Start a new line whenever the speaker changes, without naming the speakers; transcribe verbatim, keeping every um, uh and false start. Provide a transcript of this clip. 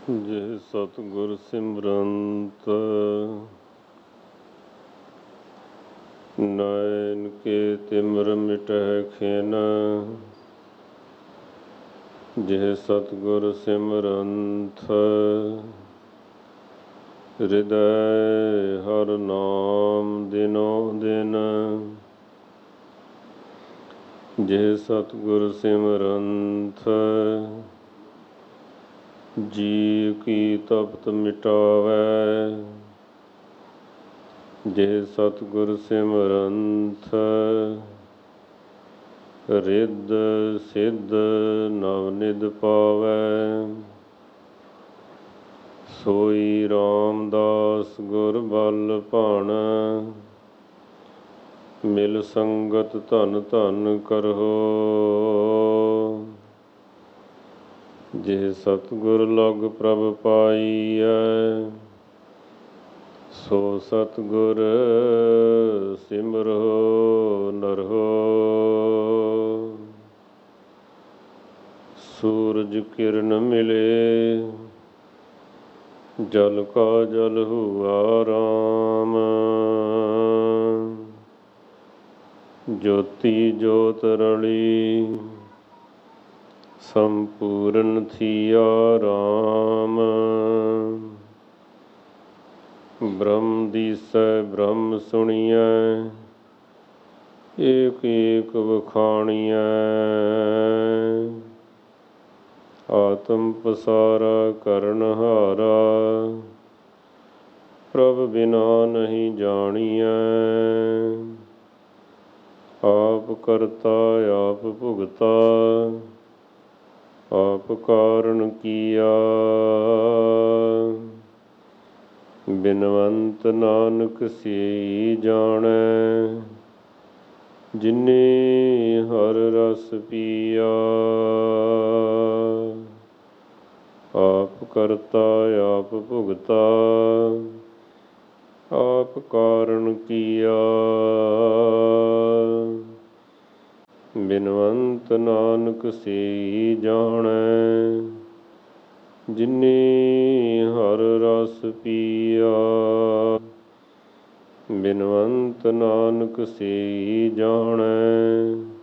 ਜੇ ਸਤਿਗੁਰ ਸਿਮਰੰਤ ਨੈਣ ਕੇ ਤਿਮਰ ਮਿਟਹਿ ਖਿਨ। ਜੇ ਸਤਿਗੁਰ ਸਿਮਰੰਤ ਹਿਰਦੈ ਹਰਿ ਨਾਮ ਦਿਨੋ ਦਿਨ। ਜੇ ਸਤਿਗੁਰ ਸਿਮਰੰਤ ਜੀ ਕੀ ਤਪਤ ਮਿਟਾਵੈ। ਜੇ ਸਤਿਗੁਰ ਸਿਮਰੰਤ ਰਿੱਧ ਸਿੱਧ ਨਵ ਨਿਧ ਪਾਵੈ। ਸੋਈ ਰਾਮਦਾਸ ਗੁਰ ਬਲ ਭਾਣਾ ਮਿਲ ਸੰਗਤ ਧਨ ਧਨ ਕਰਹੁ। ਜੇ ਸਤਿਗੁਰ ਲਗ ਪ੍ਰਭ ਪਾਈਐ ਸੋ ਸਤਿਗੁਰ ਸਿਮਰਹੁ ਨਰਹੁ। ਸੂਰਜ ਕਿਰਨ ਮਿਲੇ ਜਲ ਕਾ ਜਲ ਹੁਆ ਰਾਮ। ਜੋਤੀ ਜੋਤ ਰਲੀ ਸੰਪੂਰਨ ਥੀਆ ਰਾਮ। ਬ੍ਰਹਮ ਦੀਸੈ ਬ੍ਰਹਮ ਸੁਣੀਐ ਏਕ ਏਕ ਵਖਾਣੀਐ। ਆਤਮ ਪਸਾਰਾ ਕਰਨ ਹਾਰਾ ਪ੍ਰਭ ਬਿਨਾ ਨਹੀਂ ਜਾਣੀਐ। ਆਪ ਕਰਤਾ ਆਪ ਭੁਗਤਾ ਆਪ ਕਾਰਨ ਕੀਆ। ਬਿਨਵੰਤ ਨਾਨਕ ਸੇਈ ਜਾਣੈ ਜਿਨੇ ਹਰਿ ਰਸ ਪੀਆ। ਆਪ ਕਰਤਾ ਆਪ ਭੁਗਤਾ ਆਪ ਕਾਰਨ ਕੀਆ। ਬਿਨਵੰਤ ਨਾਨਕ ਸੇਈ ਜਾਣੈ ਜਿਨੇ ਹਰਿ ਰਸ ਪੀਆ। ਬਿਨਵੰਤ ਨਾਨਕ ਸੇਈ ਜਾਣੈ